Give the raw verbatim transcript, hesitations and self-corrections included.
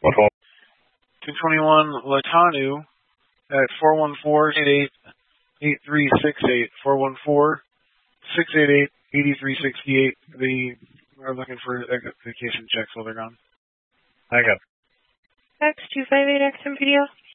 two twenty-one Latanu at four one four, eight eight, eight three six eight, four one four, six eight eight, eight three six eight. They are looking for vacation checks while they're gone. I got X two five eight X M P D L.